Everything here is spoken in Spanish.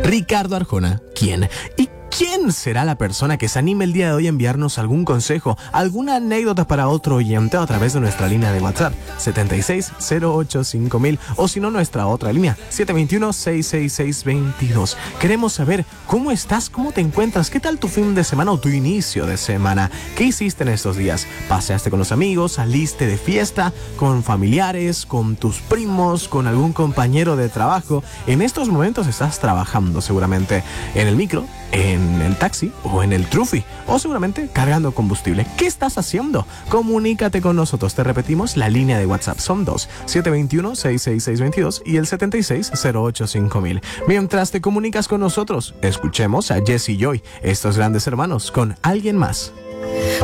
Ricardo Arjona. ¿Quién? ¿Y quién será la persona que se anime el día de hoy a enviarnos algún consejo, alguna anécdota para otro oyente a través de nuestra línea de WhatsApp 76085000 o si no nuestra otra línea 721-666-22? Queremos saber cómo estás, cómo te encuentras, qué tal tu fin de semana o tu inicio de semana, qué hiciste en estos días, paseaste con los amigos, saliste de fiesta, con familiares, con tus primos, con algún compañero de trabajo. En estos momentos estás trabajando seguramente en el micro, en el taxi o en el trufi o seguramente cargando combustible. ¿Qué estás haciendo? Comunícate con nosotros. Te repetimos, la línea de WhatsApp son 721-666-22 y el 76085000. Mientras te comunicas con nosotros, escuchemos a Jesse Joy, estos grandes hermanos, con Alguien Más.